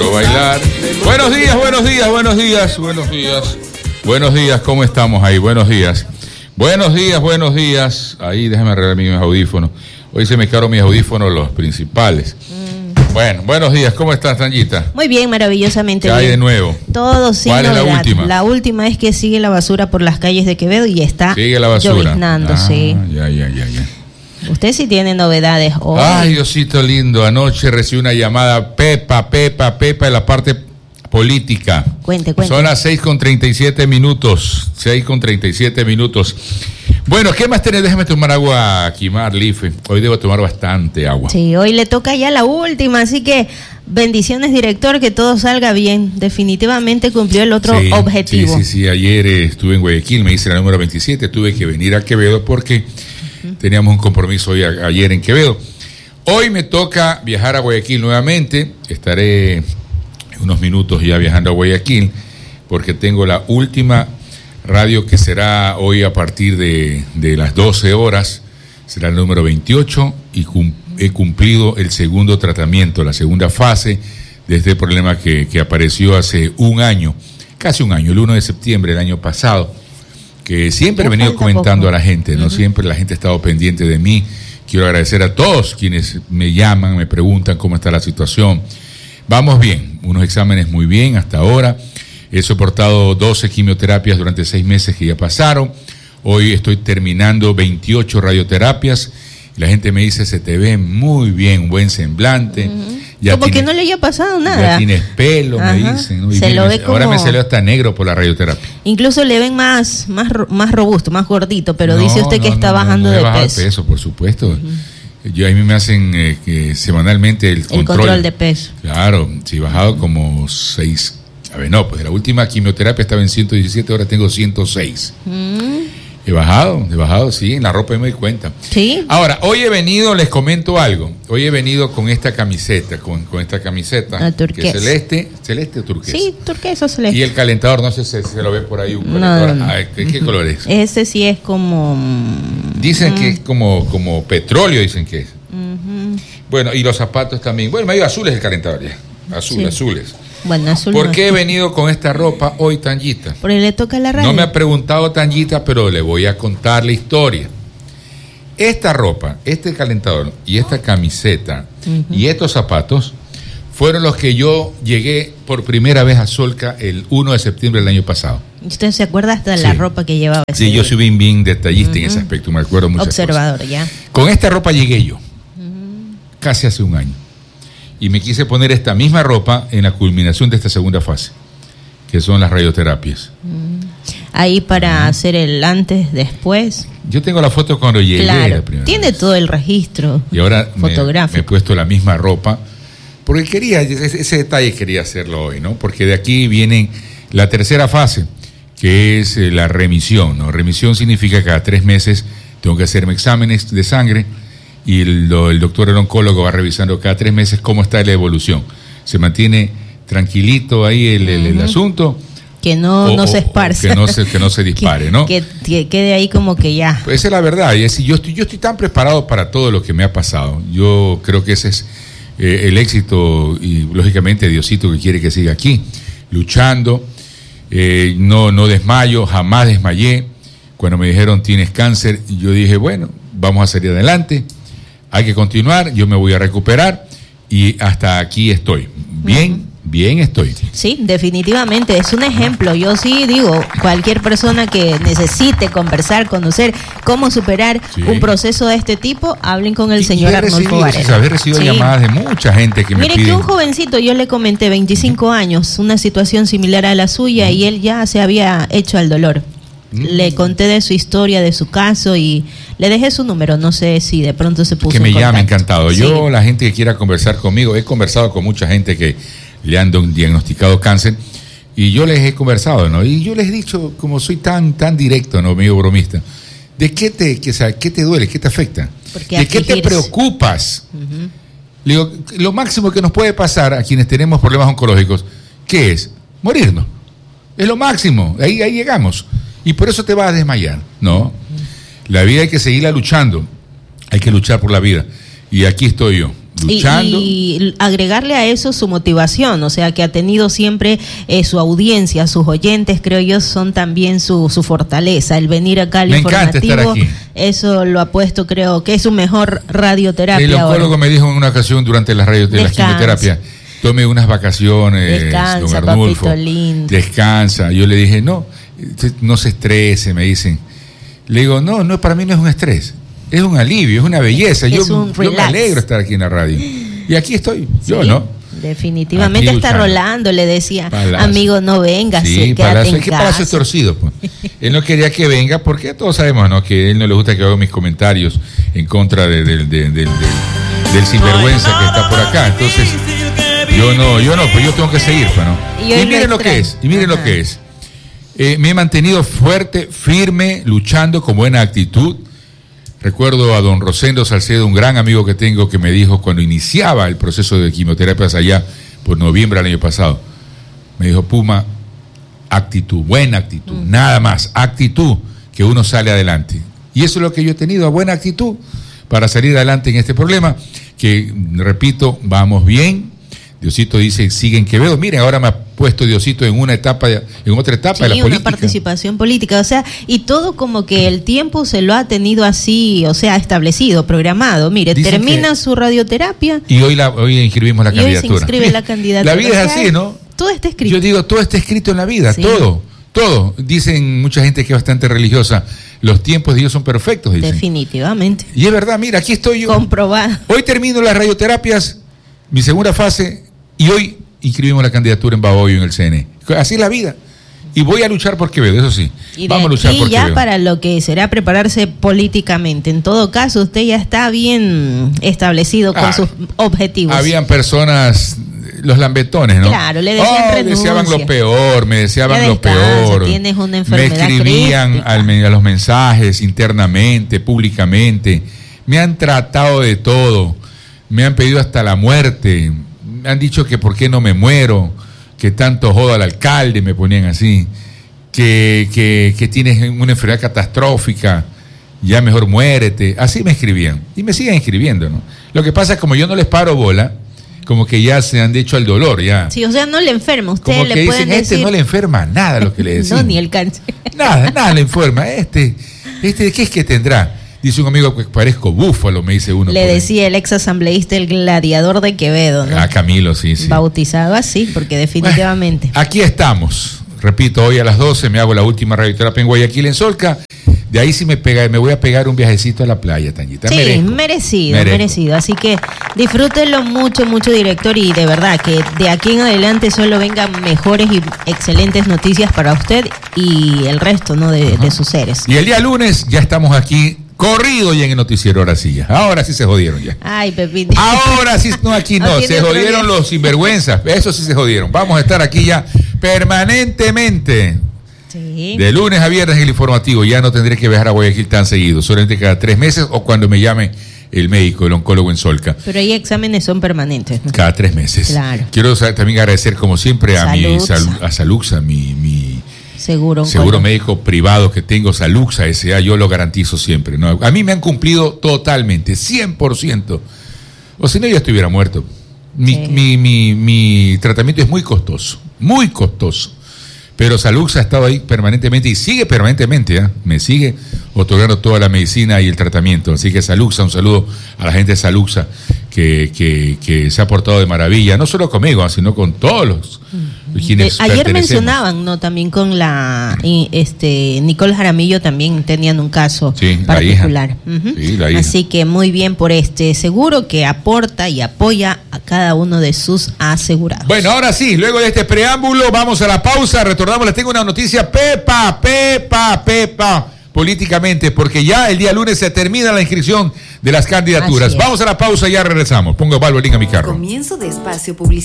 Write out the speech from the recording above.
quiero bailar. Buenos días, buenos días, buenos días, buenos días. Buenos días, ¿cómo estamos ahí? Buenos días. Buenos días, buenos días. Ahí, déjame arreglar mis audífonos. Hoy se me quedaron mis audífonos, los principales. Bueno, buenos días, ¿cómo estás, Tanyita? Muy bien, maravillosamente bien. ¿Qué hay de nuevo? Todo sin ¿Cuál novedad. es la última? La última es que sigue la basura por las calles de Quevedo y está Sigue la basura. lloviznando, sí. Ya. Usted sí tiene novedades hoy. Ay, Diosito lindo, anoche recibí una llamada Pepa de la parte política. Cuente. Son las 6:37 minutos. 6:37 minutos. Bueno, ¿qué más tenés? Déjame tomar agua aquí, Marlife. Hoy debo tomar bastante agua. Sí, hoy le toca ya la última, así que bendiciones, director, que todo salga bien. Definitivamente cumplió el otro objetivo. Sí. Ayer estuve en Guayaquil, me hice la número 27, tuve que venir a Quevedo porque teníamos un compromiso hoy ayer en Quevedo. Hoy me toca viajar a Guayaquil nuevamente. Estaré en unos minutos ya viajando a Guayaquil porque tengo la última radio que será hoy a partir de las 12 horas. Será el número 28 y he cumplido el segundo tratamiento, la segunda fase de este problema que apareció hace un año, casi un año, el 1 de septiembre del año pasado, que siempre he venido comentando a la gente, ¿no? Siempre la gente ha estado pendiente de mí. Quiero agradecer a todos quienes me llaman, me preguntan cómo está la situación. Vamos bien, unos exámenes muy bien hasta ahora. He soportado 12 quimioterapias durante 6 meses que ya pasaron. Hoy estoy terminando 28 radioterapias. La gente me dice, se te ve muy bien, buen semblante. Como que no le haya pasado nada. Ya tienes pelo, me dicen, ¿no? Ahora me salió hasta negro por la radioterapia. Incluso le ven más robusto, más gordito, pero dice usted que está bajando de peso. Por supuesto. Yo a mí me hacen semanalmente el control de peso. Claro, sí, he bajado como 6. A ver, no, pues la última quimioterapia estaba en 117, ahora tengo 106. He bajado, sí, en la ropa me doy cuenta. Sí. Ahora, hoy he venido, les comento algo. Hoy he venido con esta camiseta, con esta camiseta. Que es celeste o turquesa. Sí, turquesa o celeste. Y el calentador, no sé si se lo ve por ahí. No. ¿Qué color es? Ese sí es como... Dicen que es como petróleo, dicen que es. Bueno, y los zapatos también. Bueno, medio azules el calentador ya. Azules. Bueno, azul. ¿Por qué he venido con esta ropa hoy, Tanyita? Porque le toca la radio. No me ha preguntado Tanyita, pero le voy a contar la historia. Esta ropa, este calentador y esta camiseta y estos zapatos fueron los que yo llegué por primera vez a Solca el 1 de septiembre del año pasado. ¿Usted se acuerda hasta de la ropa que llevaba? Sí, yo soy bien detallista en ese aspecto, me acuerdo muchas Observador, cosas. Ya. Con esta ropa llegué yo, casi hace un año. Y me quise poner esta misma ropa en la culminación de esta segunda fase, que son las radioterapias. Ahí para hacer el antes, después. Yo tengo la foto cuando llegué. Claro, la primera tiene vez. todo el registro y ahora fotográfico. me he puesto la misma ropa, porque ese detalle quería hacerlo hoy, ¿no? Porque de aquí viene la tercera fase, que es la remisión, ¿no? Remisión significa que cada 3 meses tengo que hacerme exámenes de sangre, y el doctor, el oncólogo, va revisando cada 3 meses cómo está la evolución. Se mantiene tranquilito ahí el asunto. Que no se esparce. Que no se dispare, ¿no? Que quede ahí como que ya. Pues esa es la verdad. Y es decir, yo estoy tan preparado para todo lo que me ha pasado. Yo creo que ese es el éxito y, lógicamente, Diosito que quiere que siga aquí, luchando. No desmayo, jamás desmayé. Cuando me dijeron tienes cáncer, yo dije, bueno, vamos a salir adelante. Hay que continuar, yo me voy a recuperar y hasta aquí estoy. Bien estoy. Sí, definitivamente, es un ejemplo. Yo sí digo, cualquier persona que necesite conversar, conocer cómo superar un proceso de este tipo, hablen con el señor Arnulfo Varela. He recibido llamadas de mucha gente que me piden. Mire que un jovencito, yo le comenté, 25 años, una situación similar a la suya, y él ya se había hecho al dolor. Le conté de su historia, de su caso, y le dejé su número. No sé si de pronto se puso que me en llame, contacto. encantado. Sí. Yo, la gente que quiera conversar conmigo, he conversado con mucha gente que le han diagnosticado cáncer, y yo les he conversado, ¿no? Y yo les he dicho, como soy tan directo, ¿no? Medio bromista, ¿de qué te duele? ¿Qué te afecta? ¿De qué te preocupas? Le digo, lo máximo que nos puede pasar a quienes tenemos problemas oncológicos, ¿qué es? Morirnos. Es lo máximo, ahí llegamos. Y por eso te vas a desmayar. No, la vida hay que seguirla luchando, hay que luchar por la vida. Y aquí estoy yo, luchando. Y agregarle a eso su motivación, o sea, que ha tenido siempre su audiencia, sus oyentes, creo yo, son también su fortaleza. El venir acá al Me informativo, encanta estar aquí. eso lo ha puesto, creo que es su mejor radioterapia. El oncólogo ahora me dijo en una ocasión durante la quimioterapia, tome unas vacaciones, Descansa, don Arnulfo, papito lindo. descansa. Yo le dije, no se estrese, me dicen. Le digo, no, para mí no es un estrés, es un alivio, es una belleza. Yo me alegro de estar aquí en la radio. Y aquí estoy, yo, ¿no? Definitivamente está Rolando, le decía, Palacio. Amigo, no vengas, sí, Palacio, es que Palacio es torcido, pues. Él no quería que venga porque todos sabemos, ¿no?, que a él no le gusta que haga mis comentarios en contra del sinvergüenza que está por acá. Entonces, yo no, pues yo tengo que seguir, pues, ¿no? Y miren lo que es, me he mantenido fuerte, firme, luchando con buena actitud. Recuerdo a don Rosendo Salcedo, un gran amigo que tengo, que me dijo cuando iniciaba el proceso de quimioterapias allá por noviembre del año pasado, me dijo, Puma, actitud, buena actitud, nada más, actitud, que uno sale adelante. Y eso es lo que yo he tenido, buena actitud para salir adelante en este problema, que, repito, vamos bien. Diosito dice, sigue en Quevedo. Miren, ahora me ha puesto Diosito en otra etapa de la política. Una participación política, o sea, y todo como que el tiempo se lo ha tenido así, o sea, establecido, programado. Mire, dicen termina su radioterapia. Y hoy inscribimos la candidatura. Hoy se inscribe la candidatura. La vida es así, ¿no? Todo está escrito. Yo digo, todo está escrito en la vida, sí. Todo. Dicen mucha gente que es bastante religiosa, los tiempos de Dios son perfectos, dicen. Definitivamente. Y es verdad, mira, aquí estoy yo. Comprobado. Hoy termino las radioterapias, mi segunda fase, y hoy inscribimos la candidatura en Baboyo en el CNE. Así es la vida. Y voy a luchar por Quevedo, eso sí. Y vamos a luchar por Quevedo. Y ya para lo que será prepararse políticamente. En todo caso, usted ya está bien establecido con sus objetivos. Habían personas, los lambetones, ¿no? Claro, le decían renuncia. Me deseaban lo peor. Tienes una enfermedad. Me escribían a los mensajes internamente, públicamente. Me han tratado de todo. Me han pedido hasta la muerte. Me han dicho que por qué no me muero, que tanto jodo al alcalde, me ponían así, que tienes una enfermedad catastrófica, ya mejor muérete. Así me escribían y me siguen escribiendo, ¿no? Lo que pasa es como yo no les paro bola, como que ya se han hecho al dolor, ya. Sí, o sea, no le enferma, usted como le que pueden dicen, decir... no le enferma nada lo que le decimos. No, ni el cáncer. Nada le enferma. ¿Qué es que tendrá? Dice un amigo que parezco búfalo, me dice uno. Le decía el ex asambleísta, el gladiador de Quevedo, ¿no? Camilo, sí. Bautizado así, porque definitivamente. Bueno, aquí estamos. Repito, hoy a las 12 me hago la última radioterapia en Guayaquil, en Solca. De ahí sí me voy a pegar un viajecito a la playa, Tañita. Sí, merecido. Así que disfrútenlo mucho, director, y de verdad que de aquí en adelante solo vengan mejores y excelentes noticias para usted y el resto, ¿no?, de sus seres. Y el día lunes ya estamos aquí, corrido ya en el noticiero, ahora sí se jodieron ya. Ay, Pepito. Ahora sí, no, aquí no, se jodieron los sinvergüenzas, eso sí se jodieron. Vamos a estar aquí ya permanentemente. Sí. De lunes a viernes el informativo, ya no tendré que viajar a Guayaquil tan seguido, solamente cada 3 meses o cuando me llame el médico, el oncólogo en Solca. Pero ahí exámenes son permanentes, ¿no? Cada 3 meses. Claro. Quiero también agradecer como siempre a Saluxa, mi seguro médico privado que tengo, Saluxa S.A., yo lo garantizo siempre, ¿no? A mí me han cumplido totalmente, 100%. O si no, ya estuviera muerto. Mi tratamiento es muy costoso. Pero Saluxa ha estado ahí permanentemente y sigue permanentemente, ¿eh? Me sigue otorgando toda la medicina y el tratamiento. Así que Saluxa, un saludo a la gente de Saluxa que se ha portado de maravilla, no solo conmigo, sino con todos los quienes ayer mencionaban, ¿no?, también con la Nicole Jaramillo también tenían un caso particular. Sí, la hija. Así que muy bien por seguro que aporta y apoya a cada uno de sus asegurados. Bueno, ahora sí, luego de este preámbulo vamos a la pausa, retornamos, les tengo una noticia Pepa políticamente, porque ya el día lunes se termina la inscripción de las candidaturas. Vamos a la pausa y ya regresamos. Pongo Valvo Link a mi carro. Comienzo de espacio publicitario.